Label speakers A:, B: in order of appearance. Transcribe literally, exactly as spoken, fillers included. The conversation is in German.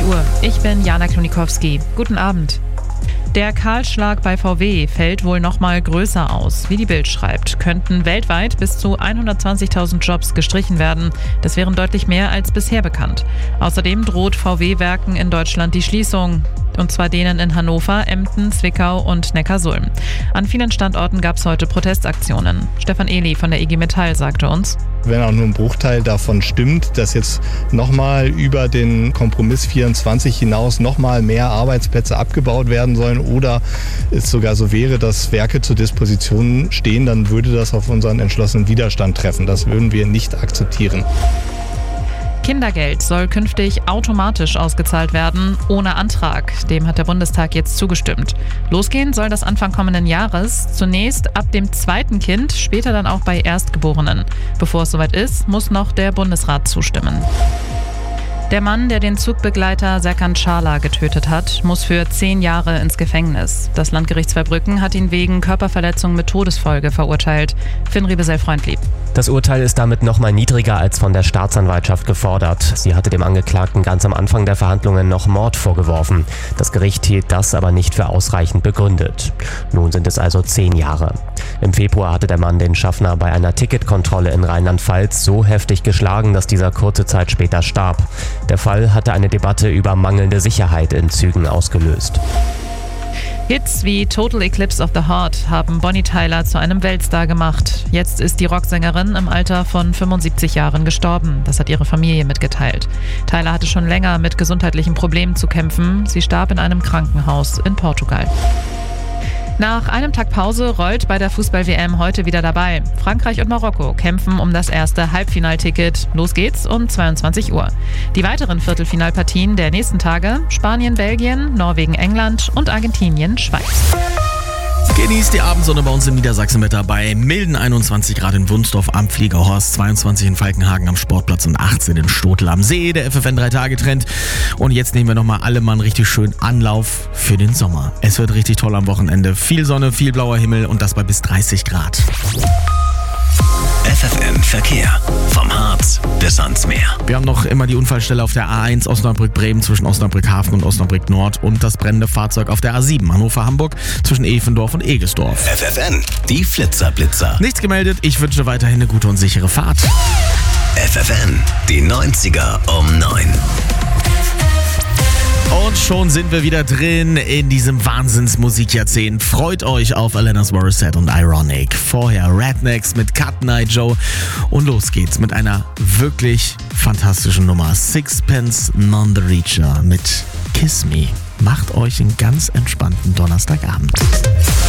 A: Uhr. Ich bin Jana Klonikowski. Guten Abend. Der Kahlschlag bei V W fällt wohl noch mal größer aus. Wie die Bild schreibt, könnten weltweit bis zu hundertzwanzigtausend Jobs gestrichen werden. Das wären deutlich mehr als bisher bekannt. Außerdem droht V W-Werken in Deutschland die Schließung. Und zwar denen in Hannover, Emden, Zwickau und Neckarsulm. An vielen Standorten gab es heute Protestaktionen. Stefan Ehli von der I G Metall sagte uns:
B: Wenn auch nur ein Bruchteil davon stimmt, dass jetzt nochmal über den Kompromiss vierundzwanzig hinaus nochmal mehr Arbeitsplätze abgebaut werden sollen oder es sogar so wäre, dass Werke zur Disposition stehen, dann würde das auf unseren entschlossenen Widerstand treffen. Das würden wir nicht akzeptieren.
A: Kindergeld soll künftig automatisch ausgezahlt werden, ohne Antrag. Dem hat der Bundestag jetzt zugestimmt. Losgehen soll das Anfang kommenden Jahres. Zunächst ab dem zweiten Kind, später dann auch bei Erstgeborenen. Bevor es soweit ist, muss noch der Bundesrat zustimmen. Der Mann, der den Zugbegleiter Serkan Çağlar getötet hat, muss für zehn Jahre ins Gefängnis. Das Landgericht Zweibrücken hat ihn wegen Körperverletzung mit Todesfolge verurteilt. Finn Riebesell-Freundlieb.
C: Das Urteil ist damit noch mal niedriger als von der Staatsanwaltschaft gefordert. Sie hatte dem Angeklagten ganz am Anfang der Verhandlungen noch Mord vorgeworfen. Das Gericht hielt das aber nicht für ausreichend begründet. Nun sind es also zehn Jahre. Im Februar hatte der Mann den Schaffner bei einer Ticketkontrolle in Rheinland-Pfalz so heftig geschlagen, dass dieser kurze Zeit später starb. Der Fall hatte eine Debatte über mangelnde Sicherheit in Zügen ausgelöst.
A: Hits wie Total Eclipse of the Heart haben Bonnie Tyler zu einem Weltstar gemacht. Jetzt ist die Rocksängerin im Alter von fünfundsiebzig Jahren gestorben. Das hat ihre Familie mitgeteilt. Tyler hatte schon länger mit gesundheitlichen Problemen zu kämpfen. Sie starb in einem Krankenhaus in Portugal. Nach einem Tag Pause rollt bei der Fußball-W M heute wieder dabei. Frankreich und Marokko kämpfen um das erste Halbfinalticket. Los geht's um zweiundzwanzig Uhr. Die weiteren Viertelfinalpartien der nächsten Tage: Spanien, Belgien, Norwegen, England und Argentinien, Schweiz.
D: Genießt die Abendsonne bei uns in Niedersachsen mit dabei. Milden einundzwanzig Grad in Wunsdorf am Fliegerhorst, zweiundzwanzig in Falkenhagen am Sportplatz und achtzehn in Stotel am See. Der F F N drei Tage Trend. Und jetzt nehmen wir nochmal alle Mann richtig schön Anlauf für den Sommer. Es wird richtig toll am Wochenende. Viel Sonne, viel blauer Himmel und das bei bis dreißig Grad.
E: F F N Verkehr. Vom Harz bis ans Meer.
D: Wir haben noch immer die Unfallstelle auf der A eins Osnabrück-Bremen zwischen Osnabrück-Hafen und Osnabrück-Nord und das brennende Fahrzeug auf der A sieben Hannover-Hamburg zwischen Efendorf und Egesdorf.
E: F F N, die Flitzer-Blitzer.
D: Nichts gemeldet, ich wünsche weiterhin eine gute und sichere Fahrt.
E: F F N, die neunziger um neun.
D: Und schon sind wir wieder drin in diesem Wahnsinnsmusikjahrzehnt. Freut euch auf Alanis Morissette und Ironic. Vorher Rednecks mit Cut Night Joe. Und los geht's mit einer wirklich fantastischen Nummer. Sixpence None the Richer mit Kiss Me. Macht euch einen ganz entspannten Donnerstagabend.